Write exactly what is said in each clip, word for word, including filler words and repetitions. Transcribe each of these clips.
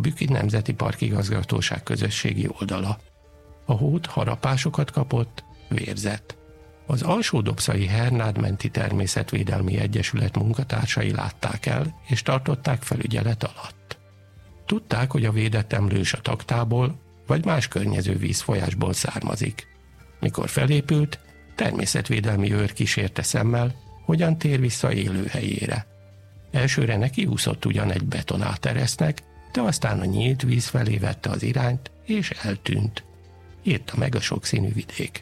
Bükki Nemzeti Park Igazgatóság közösségi oldala. A hód harapásokat kapott, vérzett. Az Alsó-Dobszai Hernádmenti Természetvédelmi Egyesület munkatársai látták el, és tartották felügyelet alatt. Tudták, hogy a védett emlős a taktából, vagy más környező vízfolyásból származik. Mikor felépült, természetvédelmi őr kísérte szemmel, hogyan tér vissza élőhelyére. Elsőre nekiúszott ugyan egy betonáteresznek, de aztán a nyílt víz felé vette az irányt, és eltűnt. Írta meg a Sokszínű vidék.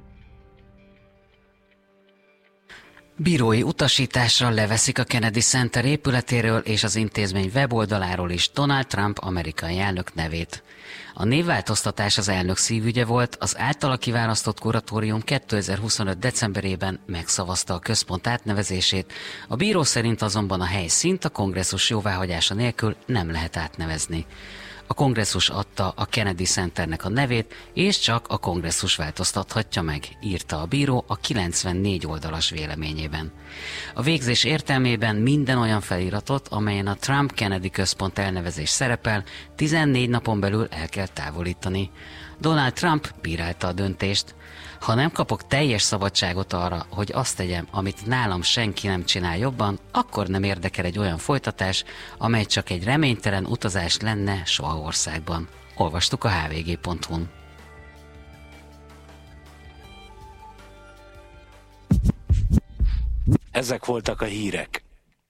Bírói utasításra leveszik a Kennedy Center épületéről és az intézmény weboldaláról is Donald Trump amerikai elnök nevét. A névváltoztatás az elnök szívügye volt, az általa kiválasztott kuratórium kétezer-huszonöt decemberében megszavazta a központ átnevezését, a bíró szerint azonban a helyszínt a kongresszus jóváhagyása nélkül nem lehet átnevezni. A kongresszus adta a Kennedy Centernek a nevét, és csak a kongresszus változtathatja meg, írta a bíró a kilencvennégy oldalas véleményében. A végzés értelmében minden olyan feliratot, amelyen a Trump-Kennedy központ elnevezés szerepel, tizennégy napon belül el kell távolítani. Donald Trump bírálta a döntést. Ha nem kapok teljes szabadságot arra, hogy azt tegyem, amit nálam senki nem csinál jobban, akkor nem érdekel egy olyan folytatás, amely csak egy reménytelen utazás lenne soha országban. Olvastuk a há vé gé pont hu-n. Ezek voltak a hírek.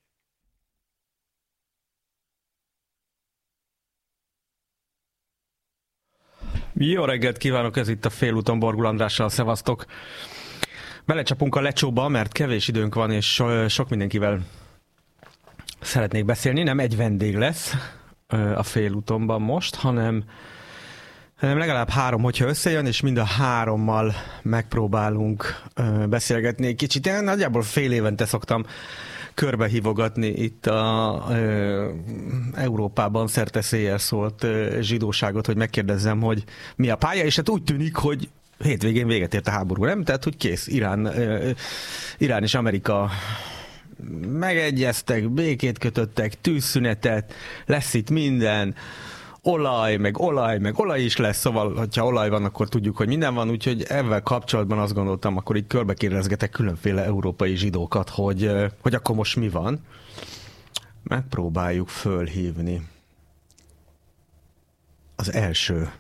Jó reggelt kívánok, ez itt a Félúton Borgul Andrással, szevasztok! Belecsapunk a lecsóba, mert kevés időnk van, és so- sok mindenkivel szeretnék beszélni. Nem egy vendég lesz a Félútonban most, hanem, hanem legalább három, hogyha összejön, és mind a hárommal megpróbálunk beszélgetni. Kicsit én nagyjából fél évente szoktam körbehívogatni itt a ö, Európában szerte-széjjel szólt ö, zsidóságot, hogy megkérdezzem, hogy mi a pálya, és hát úgy tűnik, hogy hétvégén véget ért a háború, nem? Tehát, hogy kész, Irán, ö, Irán és Amerika megegyeztek, békét kötöttek, tűzszünetet, lesz itt minden, olaj, meg olaj, meg olaj is lesz, szóval, hogyha olaj van, akkor tudjuk, hogy minden van, úgyhogy ezzel kapcsolatban azt gondoltam, akkor így körbekérdezgetek különféle európai zsidókat, hogy, hogy akkor most mi van. Megpróbáljuk fölhívni az első.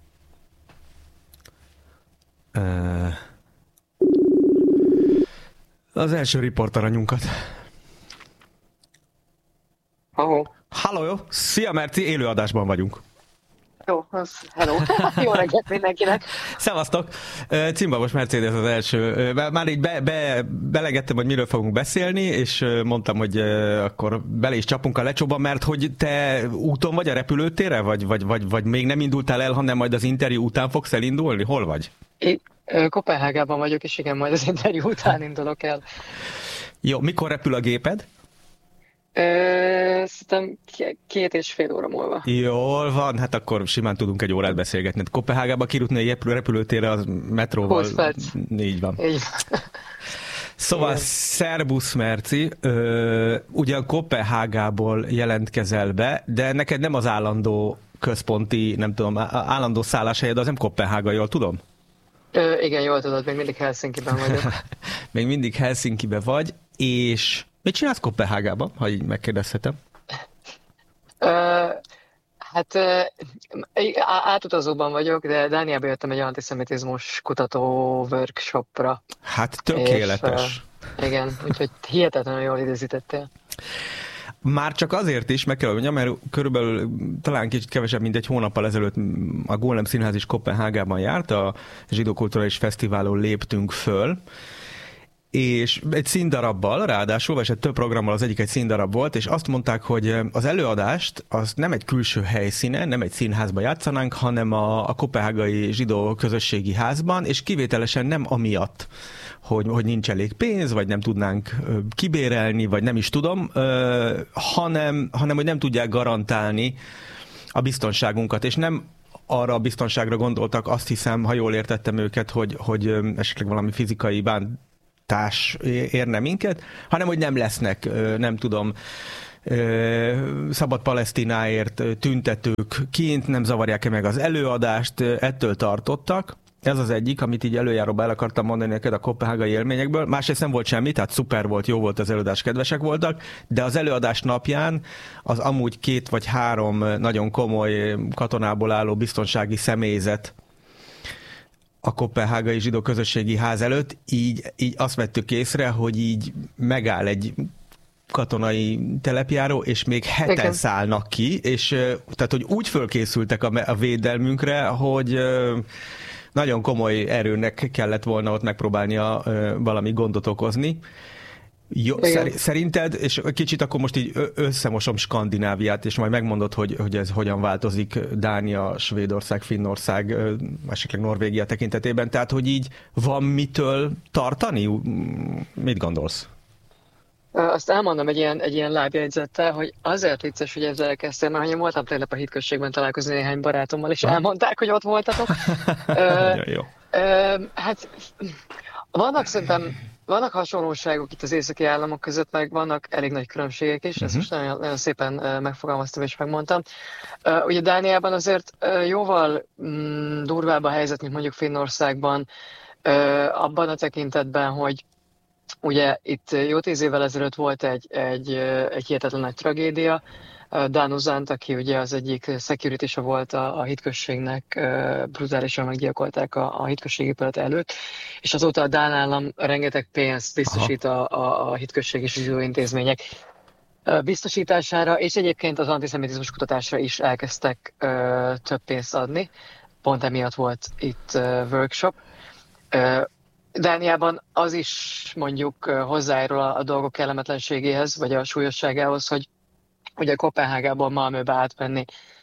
Az első riportaranyunkat. Ahó. Halló, jó? Szia, Merci, élőadásban vagyunk. Jó, az, hello. Jó reggelt mindenkinek. Szevasztok! Cimbabos Mercedes az első. Már így be, be, belegettem, hogy miről fogunk beszélni, és mondtam, hogy akkor bele is csapunk a lecsóba, mert hogy te úton vagy a repülőtérre, vagy, vagy, vagy, vagy még nem indultál el, hanem majd az interjú után fogsz elindulni? Hol vagy? Én Kopenhágában vagyok, és igen, majd az interjú után indulok el. Jó, mikor repül a géped? Szerintem két és fél óra múlva. Jól van, hát akkor simán tudunk egy órát beszélgetni. Kopenhágába kirútni egy repülőtérre az metróval. húsz perc. Így van. Így. Szóval, szerbusz Merci, ö, ugye Kopenhágából jelentkezel be, de neked nem az állandó központi, nem tudom, állandó szálláshelyed, az nem Kopenhága, jól tudom? Ö, igen, jól tudod, még mindig Helsinkiben vagyok. Még mindig Helsinkiben vagy, és mit csinálsz Kopenhágában, ha így megkérdezhetem? Ö, hát ö, átutazóban vagyok, de Dániába jöttem egy antiszemitizmus kutató workshopra. Hát tökéletes. És, ö, igen, úgyhogy hihetetlenül jól időzítettél. Már csak azért is, meg kell mondjam, mert körülbelül talán kicsit kevesebb, mint egy hónappal ezelőtt a Golem Színház is Kopenhágában járt, a Zsidó Kulturális Fesztiválon léptünk föl, és egy színdarabbal, ráadásul, vagy egy több programmal, az egyik egy színdarab volt, és azt mondták, hogy az előadást az nem egy külső helyszínen, nem egy színházban játszanánk, hanem a, a kopenhágai zsidó közösségi házban, és kivételesen nem amiatt, hogy, hogy nincs elég pénz, vagy nem tudnánk kibérelni, vagy nem is tudom, hanem, hanem hogy nem tudják garantálni a biztonságunkat, és nem arra a biztonságra gondoltak, azt hiszem, ha jól értettem őket, hogy, hogy esetleg valami fizikai bánt társ érne minket, hanem hogy nem lesznek, nem tudom, Szabad Palesztináért tüntetők kint, nem zavarják-e meg az előadást, ettől tartottak. Ez az egyik, amit így előjáróba el akartam mondani neked a koppenhágai élményekből. Másrészt nem volt semmi, tehát szuper volt, jó volt az előadás, kedvesek voltak, de az előadás napján az amúgy két vagy három nagyon komoly katonából álló biztonsági személyzet a koppenhágai zsidó közösségi ház előtt, így, így azt vettük észre, hogy így megáll egy katonai telepjáró, és még heten Igen. szállnak ki, és tehát, hogy úgy fölkészültek a, a védelmünkre, hogy nagyon komoly erőnek kellett volna ott megpróbálnia valami gondot okozni. Jó, szerinted, és kicsit akkor most így összemosom Skandináviát, és majd megmondod, hogy, hogy ez hogyan változik Dánia, Svédország, Finnország, esetleg Norvégia tekintetében, tehát hogy így van mitől tartani? Mit gondolsz? Azt elmondom egy ilyen, egy ilyen lábjegyzettel, hogy azért vicces, hogy ezzel elkezdtél, mert én voltam tegnap a Hitközségben találkozni néhány barátommal, és elmondták, hogy ott voltatok. ö, jó. Ö, hát vannak szerintem, vannak hasonlóságok itt az északi államok között, meg vannak elég nagy különbségek is, ezt uh-huh. most nagyon, nagyon szépen megfogalmaztam és megmondtam. Uh, ugye Dániában azért uh, jóval mm, durvább a helyzet, mint mondjuk Finnországban, uh, abban a tekintetben, hogy ugye itt jó tíz évvel ezelőtt volt egy, egy, egy hihetetlen nagy tragédia. Dan Uzant, aki ugye az egyik security-sa volt a, a hitközségnek, brutálisan meggyilkolták a, a hitközségépület előtt, és azóta a dán állam rengeteg pénzt biztosít a, a, a hitközség és zsidó intézmények biztosítására, és egyébként az antiszemitizmus kutatásra is elkezdtek ö, több pénzt adni. Pont emiatt volt itt ö, workshop. Ö, Dániában az is mondjuk hozzájárul a, a dolgok kellemetlenségéhez, vagy a súlyosságához, hogy ugye Koppenhágából Malmöbe átmenni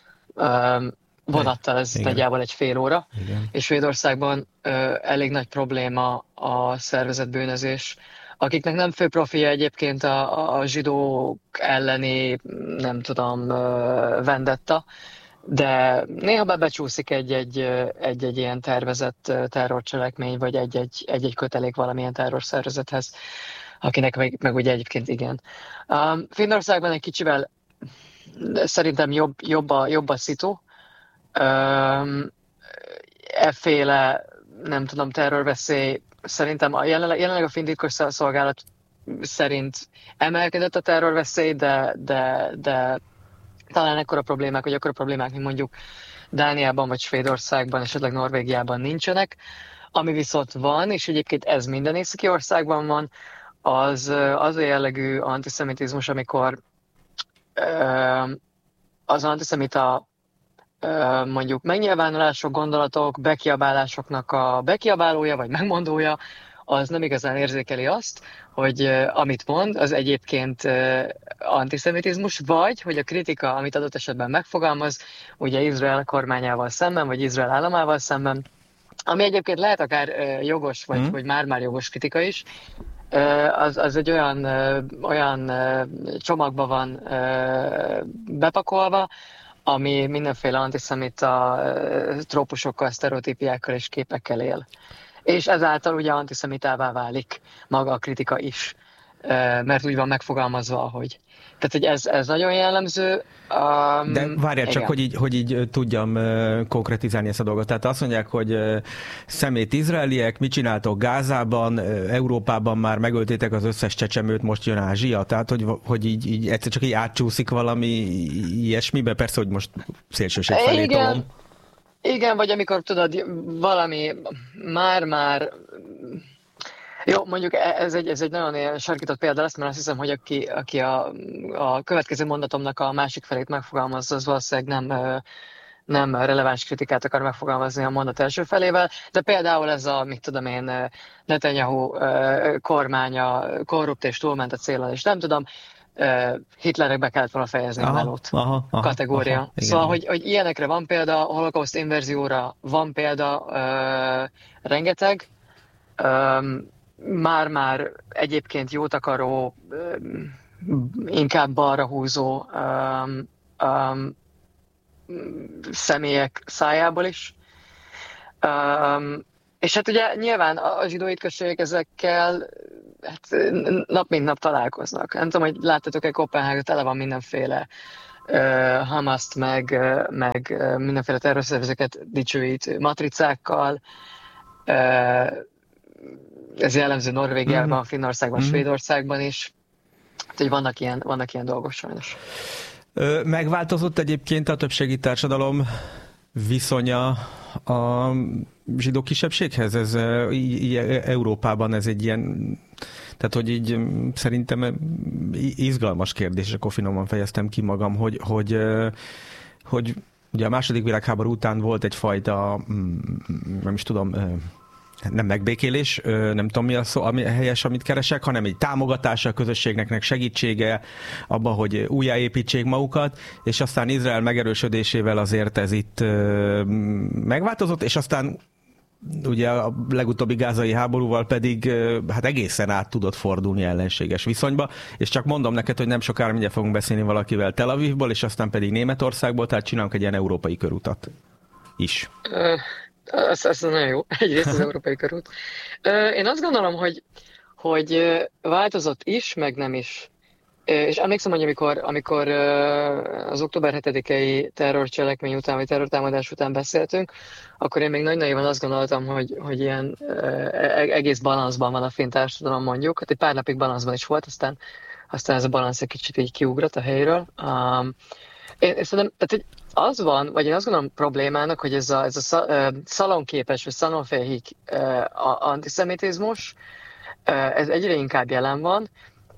um, vonattal, ez Igen. nagyjából egy fél óra, Igen. és Svédországban uh, elég nagy probléma a szervezett bűnözés, akiknek nem fő profilja egyébként a, a zsidók elleni, nem tudom, uh, vendetta, de néha bebecsúszik egy-egy, egy-egy ilyen tervezett terrorcselekmény, vagy egy-egy, egy-egy kötelék valamilyen terrorszervezethez, akinek meg, meg ugye egyébként igen. Um, Finnországban egy kicsivel szerintem jobb, jobb, a, jobb a szitu. Um, efféle, nem tudom, terrorveszély, szerintem a jelenleg, jelenleg a finn titkosszolgálat szerint emelkedett a terrorveszély, de, de, de talán ekkora problémák, vagy akkora problémák, mint mondjuk Dániában, vagy Svédországban, esetleg Norvégiában nincsenek. Ami viszont van, és egyébként ez minden északi országban van, az az a jellegű antiszemitizmus, amikor az antiszemita mondjuk megnyilvánulások, gondolatok, bekiabálásoknak a bekiabálója, vagy megmondója, az nem igazán érzékeli azt, hogy uh, amit mond, az egyébként uh, antiszemitizmus, vagy hogy a kritika, amit adott esetben megfogalmaz, ugye Izrael kormányával szemben, vagy Izrael államával szemben, ami egyébként lehet akár uh, jogos, vagy, mm. vagy már-már jogos kritika is, uh, az, az egy olyan, uh, olyan uh, csomagba van uh, bepakolva, ami mindenféle antiszemita uh, trópusokkal, sztereotípiákkal és képekkel él. És ezáltal ugye antiszemitává válik maga a kritika is, mert úgy van megfogalmazva, ahogy. Tehát, hogy ez, ez nagyon jellemző. Um, De várjál csak, hogy így, hogy így tudjam konkretizálni ezt a dolgot. Tehát azt mondják, hogy szemét izraeliek, mit csináltok Gázában, Európában már megöltétek az összes csecsemőt, most jön Ázsia. Tehát, hogy, hogy így, így egyszer csak így átcsúszik valami ilyesmibe. Persze, hogy most szélsőség felé Igen. tolom. Igen, vagy amikor tudod, valami már-már... Jó, mondjuk ez egy, ez egy nagyon sarkított példa lesz, mert azt hiszem, hogy aki, aki a, a következő mondatomnak a másik felét megfogalmazza, az valószínűleg nem, nem releváns kritikát akar megfogalmazni a mondat első felével, de például ez a, mit tudom én, Netanyahu kormánya korrupt és túlment a céllal, és nem tudom, Hitlernek be kellett volna fejezni aha, a melót aha, aha, kategória. Aha, igen, szóval, hogy, hogy ilyenekre van példa, holokauszt inverzióra van példa, uh, rengeteg, um, már-már egyébként jót akaró, um, inkább balra húzó um, um, személyek szájából is. Um, és hát ugye nyilván a zsidó hitközségek ezekkel hát, nap mint nap találkoznak. Nem tudom, hogy láttatok-e, Kopenhága tele van mindenféle uh, Hamaszt, meg, meg uh, mindenféle terrorszervezeteket dicsőít matricákkal. Uh, ez jellemző Norvégiában, mm. Finnországban, mm. Svédországban is. Hát, hogy vannak ilyen, vannak ilyen dolgok sajnos. Megváltozott egyébként a többségi társadalom viszonya a zsidó kisebbséghez? Ez így, így Európában ez egy ilyen, tehát hogy így szerintem izgalmas kérdés, és akkor finoman fejeztem ki magam, hogy, hogy, hogy ugye a második világháború után volt egyfajta, nem is tudom, nem megbékélés, nem tudom mi a szó, ami helyes, amit keresek, hanem egy támogatása a közösségnek, segítsége abban, hogy újjáépítsék magukat, és aztán Izrael megerősödésével azért ez itt megváltozott, és aztán ugye a legutóbbi gázai háborúval pedig hát egészen át tudott fordulni ellenséges viszonyba, és csak mondom neked, hogy nem sokára mindjárt fogunk beszélni valakivel Tel Avivból, és aztán pedig Németországból, tehát csinálunk egy ilyen európai körutat is. Ez, ez nagyon jó. Egyrészt az európai körút. Én azt gondolom, hogy, hogy változott is, meg nem is. És emlékszem, hogy amikor, amikor az október hetedikei terrorcselekmény után, vagy terrortámadás után beszéltünk, akkor én még nagy naivan azt gondoltam, hogy, hogy ilyen egész balanszban van a finn társadalom, mondjuk. Hát egy pár napig balanszban is volt, aztán, aztán ez a balansz egy kicsit így kiugrott a helyről. Én, én szerintem, tehát az van, vagy én azt gondolom problémának, hogy ez a, ez a szalonképes, vagy szalonféhik antiszemitizmus, ez egyre inkább jelen van,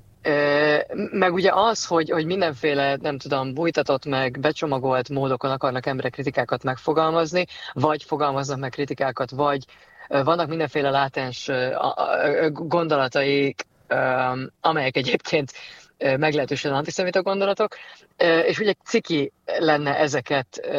meg ugye az, hogy, hogy mindenféle, nem tudom, bújtatott meg, becsomagolt módokon akarnak emberek kritikákat megfogalmazni, vagy fogalmaznak meg kritikákat, vagy vannak mindenféle látens gondolataik, amelyek egyébként meglehetősen antiszemita gondolatok, és ugye ciki lenne ezeket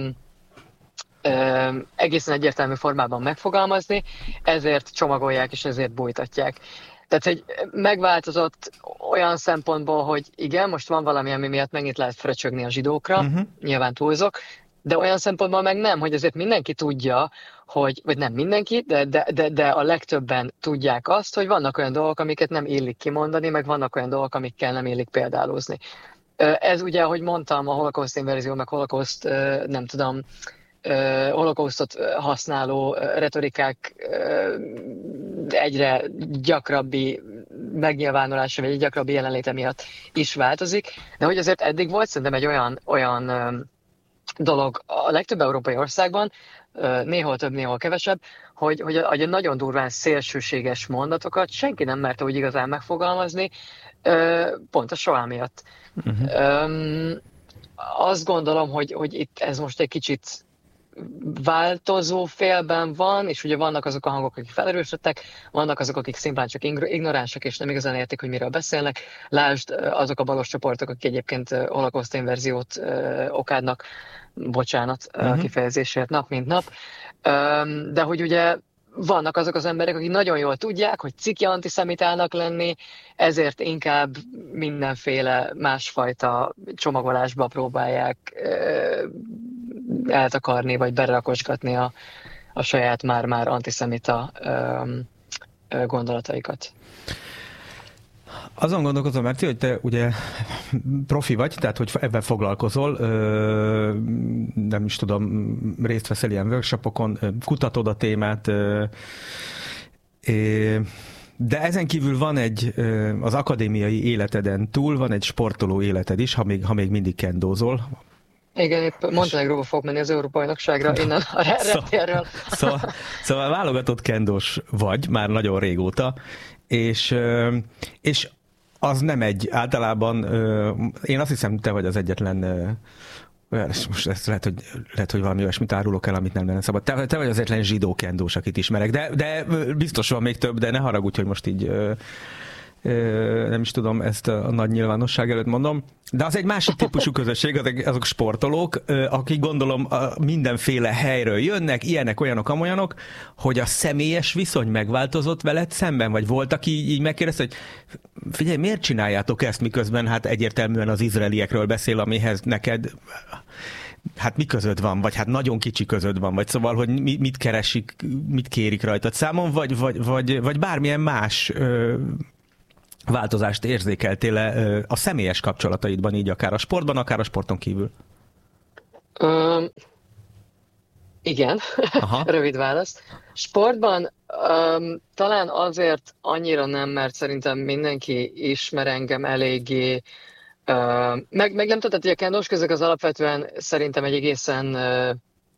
egészen egyértelmű formában megfogalmazni, ezért csomagolják és ezért bújtatják. Tehát, hogy megváltozott olyan szempontból, hogy igen, most van valami, ami miatt megint lehet fröcsögni a zsidókra, uh-huh. nyilván túlzok, de olyan szempontból meg nem, hogy azért mindenki tudja, hogy, vagy nem mindenki, de, de, de, de a legtöbben tudják azt, hogy vannak olyan dolgok, amiket nem illik kimondani, meg vannak olyan dolgok, amikkel nem illik példálózni. Ez ugye, ahogy mondtam, a holokauszt inverzió, meg holokauszt, nem tudom, holokausztot használó retorikák egyre gyakrabbi megnyilvánulása, vagy egy gyakrabbi jelenléte miatt is változik, de hogy azért eddig volt szerintem egy olyan, olyan dolog a legtöbb európai országban, néhol több, néhol kevesebb, hogy, hogy, a, hogy a nagyon durván szélsőséges mondatokat senki nem merte úgy igazán megfogalmazni, pont a soha miatt. Uh-huh. Azt gondolom, hogy, hogy itt ez most egy kicsit változó félben van, és ugye vannak azok a hangok, akik felerősödtek, vannak azok, akik szimplán csak ignoránsak, és nem igazán értik, hogy miről beszélnek. Lásd azok a balos csoportok, akik egyébként holokauszt inverziót okádnak, bocsánat uh-huh. a kifejezésért nap mint nap. De hogy ugye vannak azok az emberek, akik nagyon jól tudják, hogy ciki antiszemitának lenni, ezért inkább mindenféle másfajta csomagolásba próbálják eltakarni, vagy berakosgatni a, a saját már-már antiszemita gondolataikat. Azon gondolkozom, Merci, hogy te ugye profi vagy, tehát hogy ebben foglalkozol, nem is tudom, részt veszel ilyen workshopokon, kutatod a témát, de ezen kívül van egy, az akadémiai életeden túl van egy sportoló életed is, ha még, ha még mindig kendózol. Igen, épp Montenegróba fogok menni az Európa-bajnokságra innen a reptérről. Szóval, szóval válogatott kendós vagy, már nagyon régóta, és, és az nem egy, általában, én azt hiszem, te vagy az egyetlen, most ezt lehet, hogy, lehet, hogy valami olyasmit árulok el, amit nem lenne szabad. Te, te vagy az egyetlen zsidó kendós, akit ismerek, de, de biztos van még több, de ne haragudj, hogy most így nem is tudom, ezt a nagy nyilvánosság előtt mondom, de az egy másik típusú közösség, azok, azok sportolók, akik gondolom mindenféle helyről jönnek, ilyenek, olyanok, amolyanok, hogy a személyes viszony megváltozott veled szemben, vagy volt, aki így megkérdezte, hogy figyelj, miért csináljátok ezt, miközben hát egyértelműen az izraeliekről beszél, amihez neked hát mi közöd van, vagy hát nagyon kicsi közöd van, vagy szóval, hogy mit keresik, mit kérik rajtad számon, vagy, vagy, vagy, vagy bármilyen más változást érzékeltél-e a személyes kapcsolataidban, így akár a sportban, akár a sporton kívül? Um, igen, rövid válasz. Sportban um, talán azért annyira nem, mert szerintem mindenki ismer engem eléggé, uh, meg, meg nem tudom, hogy a kendós közök az alapvetően szerintem egy egészen uh,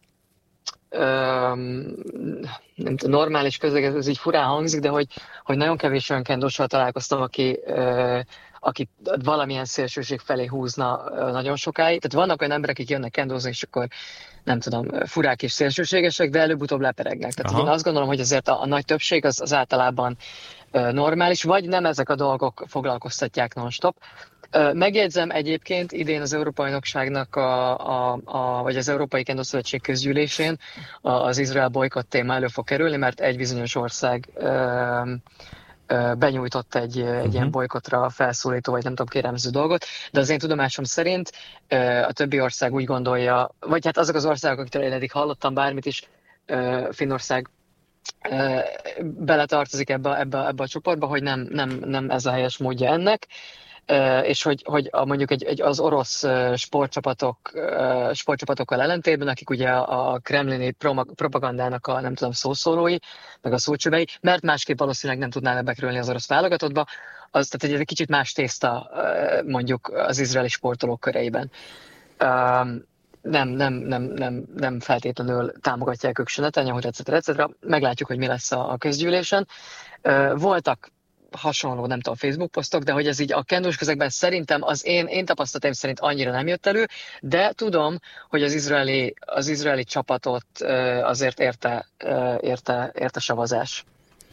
um, nem tudom, normális közeg, ez, ez így furán hangzik, de hogy, hogy nagyon kevés olyan kendóssal találkoztam, aki, uh, aki valamilyen szélsőség felé húzna uh, nagyon sokáig. Tehát vannak olyan emberek, akik jönnek kendózni, és akkor nem tudom, furák és szélsőségesek, de előbb-utóbb leperegnek. Tehát én azt gondolom, hogy azért a, a nagy többség az, az általában uh, normális, vagy nem ezek a dolgok foglalkoztatják non-stop. Uh, megjegyzem egyébként idén az Európa-bajnokságnak, a, a, a, vagy az Európai Kendószövetség közgyűlésén az Izrael bolykott téma elő fog kerülni, mert egy bizonyos ország uh, benyújtott egy, egy uh-huh. ilyen bolykottra felszólító, vagy nem tudom, kérelmező dolgot, de az én tudomásom szerint a többi ország úgy gondolja, vagy hát azok az országok, akitől én eddig hallottam bármit is, Finnország beletartozik ebbe, ebbe, ebbe a csoportba, hogy nem, nem, nem ez a helyes módja ennek, és hogy, hogy a, mondjuk egy, egy, az orosz sportcsapatok, sportcsapatokkal ellentétben, akik ugye a kremlini propagandának a nem tudom szószólói, meg a szócsövei, mert másképp valószínűleg nem tudnának bekerülni az orosz válogatottba, az tehát egy kicsit más tészta mondjuk az izraeli sportolók köreiben. Nem, nem, nem, nem, nem feltétlenül támogatják ők se Netanyahu, et cetera, et cetera. Meglátjuk, hogy mi lesz a, a közgyűlésen. Voltak hasonló, nem tudom, Facebook posztok, de hogy ez így a kendós közegben szerintem az én, én tapasztalataim szerint annyira nem jött elő, de tudom, hogy az izraeli, az izraeli csapatot azért érte, érte, érte savazás.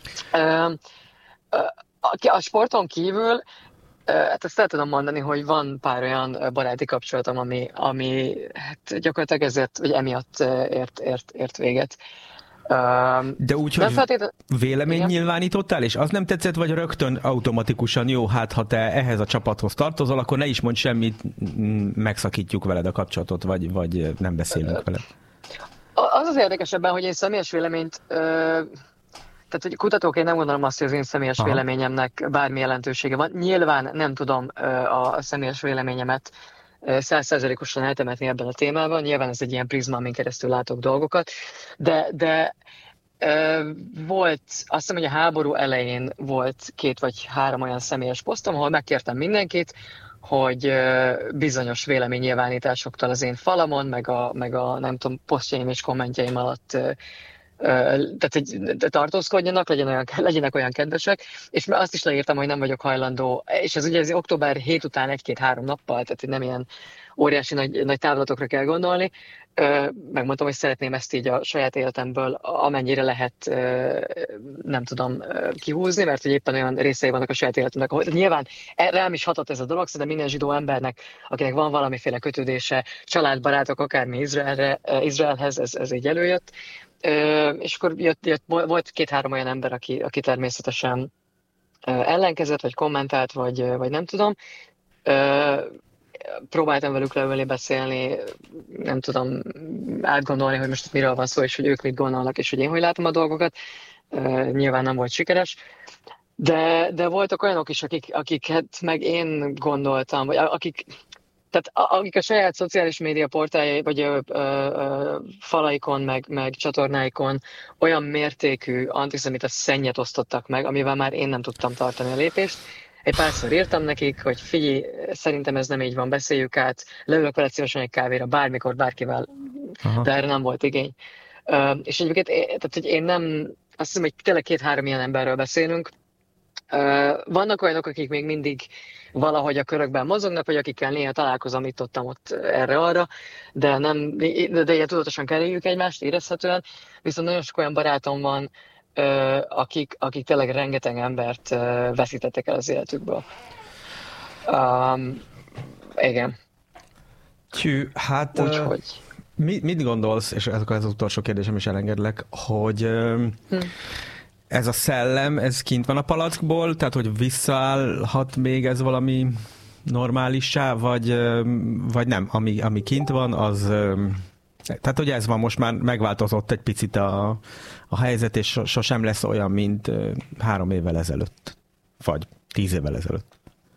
A sporton kívül, hát ezt el tudom mondani, hogy van pár olyan baráti kapcsolatom, ami, ami hát gyakorlatilag ezért, vagy emiatt ért, ért, ért véget. De úgy, hogy feltétlen... vélemény nyilvánítottál, és az nem tetszett, vagy rögtön automatikusan jó, hát ha te ehhez a csapathoz tartozol, akkor ne is mondj semmit, megszakítjuk veled a kapcsolatot, vagy, vagy nem beszélünk veled. Az az érdekesebben, hogy én személyes véleményt, tehát hogy kutatóként nem gondolom azt, hogy az én személyes Aha. véleményemnek bármi jelentősége van. Nyilván nem tudom a személyes véleményemet száz százalékosan eltemetni ebben a témában. Nyilván ez egy ilyen prizma, amin keresztül látok dolgokat, de, de e, volt, azt hiszem, hogy a háború elején volt két vagy három olyan személyes posztom, ahol megkértem mindenkit, hogy e, bizonyos véleménynyilvánításoktól az én falamon, meg a, meg a nem tudom, posztjaim és kommentjeim alatt e, tehát hogy tartózkodjanak, legyen olyan, legyenek olyan kedvesek, és azt is leírtam, hogy nem vagyok hajlandó, és ez ugye ez október hetedike után egy-két-három nappal, tehát nem ilyen óriási nagy, nagy távlatokra kell gondolni. Megmondtam, hogy szeretném ezt így a saját életemből amennyire lehet, nem tudom, kihúzni, mert hogy éppen olyan részei vannak a saját életemnek, ahol nyilván rám is hatott ez a dolog, szerintem minden zsidó embernek, akinek van valamiféle kötődése, családbarátok, akármi Izraelre, Izraelhez, ez, ez így előjött. Uh, és akkor jött, jött, volt két-három olyan ember, aki, aki természetesen uh, ellenkezett, vagy kommentált, vagy, uh, vagy nem tudom. Uh, próbáltam velük leülni, beszélni, nem tudom, átgondolni, hogy most miről van szó, és hogy ők mit gondolnak, és hogy én hogy látom a dolgokat. Uh, nyilván nem volt sikeres. De, de voltak olyanok is, akik, akiket meg én gondoltam, vagy akik... Tehát akik a saját szociális média portáljai, vagy ö, ö, ö, falaikon, meg, meg csatornáikon olyan mértékű antiszemita szennyet osztottak meg, amivel már én nem tudtam tartani a lépést. Egy párszor írtam nekik, hogy figyelj, szerintem ez nem így van, beszéljük át, leülök veled szívesen egy kávéra, bármikor, bárkivel, Aha. de erre nem volt igény. Ö, és egyébként tehát, hogy én nem, azt hiszem, hogy tényleg két-három ilyen emberről beszélünk. Ö, vannak olyanok, akik még mindig valahogy a körökben mozognak, vagy akikkel néha találkozom itt-ott ott erre-arra, de, nem, de, de ilyen tudatosan kerüljük egymást érezhetően, viszont nagyon sok olyan barátom van, akik, akik tényleg rengeteg embert veszítettek el az életükből. Um, igen. Tű, hát Úgyhogy... mit, mit gondolsz, és ez az utolsó kérdésem is elengedlek, hogy hm. ez a szellem, ez kint van a palackból, tehát hogy visszaállhat még ez valami normálissá, vagy, vagy nem, ami, ami kint van, az... Tehát, hogy ez van, most már megváltozott egy picit a, a helyzet, és sosem lesz olyan, mint három évvel ezelőtt. Vagy Tíz évvel ezelőtt.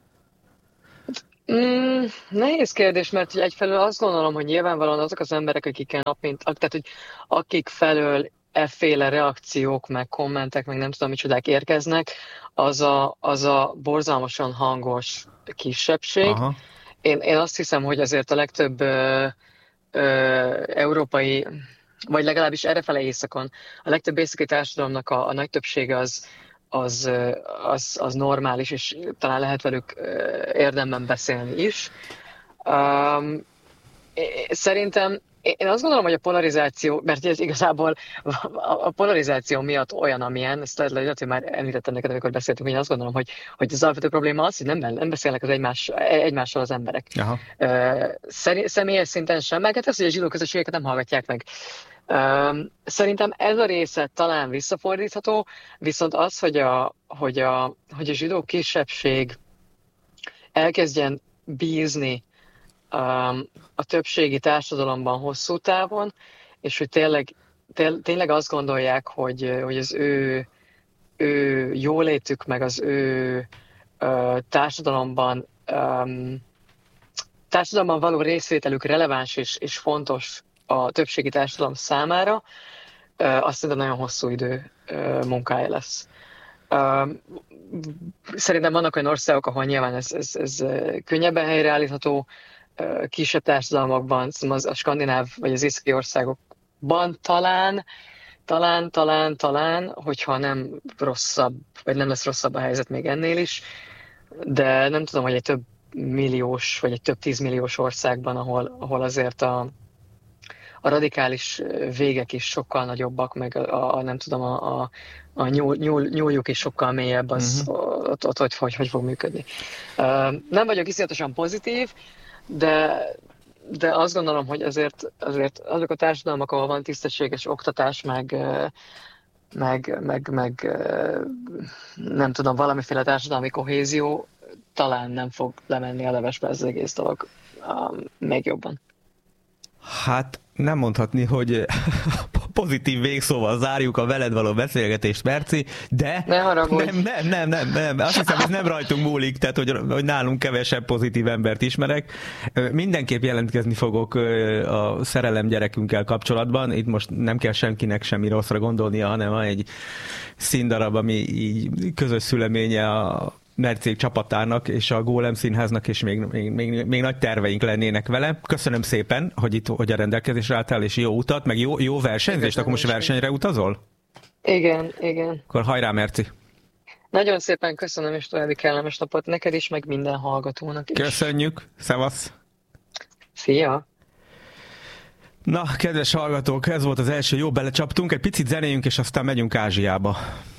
Mm, nehéz kérdés, mert egyfelől azt gondolom, hogy nyilvánvalóan azok az emberek, akik nap mint, tehát, hogy akik felől efféle reakciók, meg kommentek, meg nem tudom micsodák érkeznek, az a, az a borzalmasan hangos kisebbség. Én, én azt hiszem, hogy azért a legtöbb ö, ö, európai, vagy legalábbis errefele északon, a legtöbb északi társadalomnak a, a nagy többsége az, az, az, az normális, és talán lehet velük érdemben beszélni is. Um, szerintem én azt gondolom, hogy a polarizáció, mert ez igazából a polarizáció miatt olyan, amilyen, ezt lehet, hogy már említettem neked, amikor beszéltünk, hogy én azt gondolom, hogy, hogy az alapvető probléma az, hogy nem, nem beszélnek az egymás, egymással az emberek. Aha. Személyes szinten sem, meg hát az, hogy a zsidó közösségeket nem hallgatják meg. Szerintem ez a része talán visszafordítható, viszont az, hogy a, hogy a, hogy a zsidó kisebbség elkezdjen bízni a többségi társadalomban hosszú távon, és hogy tényleg, tényleg azt gondolják, hogy, hogy az ő, ő jólétük, meg az ő társadalomban, társadalomban való részvételük releváns és, és fontos a többségi társadalom számára, azt szerintem nagyon hosszú idő munkája lesz. Szerintem vannak olyan országok, ahol nyilván ez, ez, ez könnyebben helyreállítható, kisebb társadalmakban, az a skandináv vagy az északi országokban talán, talán, talán, talán, hogyha nem rosszabb, vagy nem lesz rosszabb a helyzet még ennél is, de nem tudom, hogy egy több milliós, vagy egy több tízmilliós országban, ahol, ahol azért a, a radikális végek is sokkal nagyobbak, meg a, a nem tudom, a, a, a nyúl, nyúl, nyúljuk is sokkal mélyebb, az uh-huh. ott, ott hogy, hogy, hogy fog működni. Uh, nem vagyok iszonyatosan pozitív, De, de azt gondolom, hogy azért, azért azok a társadalmak, ahol van tisztességes oktatás, meg, meg, meg, meg nem tudom, valamiféle társadalmi kohézió, talán nem fog lemenni a levesbe ez az egész dolog um, még jobban. Hát nem mondhatni, hogy pozitív végszóval zárjuk a veled való beszélgetést, Merci, de ne haragudj. nem, nem, nem, nem, nem, azt hiszem, ez nem rajtunk múlik, tehát hogy, hogy nálunk kevesebb pozitív embert ismerek. Mindenképp jelentkezni fogok a szerelem gyerekünkkel kapcsolatban, itt most nem kell senkinek semmi rosszra gondolnia, hanem van egy színdarab, ami így közös szüleménye a Mercék csapatának és a Gólem Színháznak, és még, még, még, még nagy terveink lennének vele. Köszönöm szépen, hogy itt hogy a rendelkezésre álltál, és jó utat, meg jó, jó versenyzést, akkor most versenyre utazol? Igen, igen. Akkor hajrá, Merci! Nagyon szépen köszönöm, és további kellemes napot neked is, meg minden hallgatónak is. Köszönjük, szevasz! Szia! Na, kedves hallgatók, ez volt az első, jó belecsaptunk, egy picit zenéljünk, és aztán megyünk Ázsiába.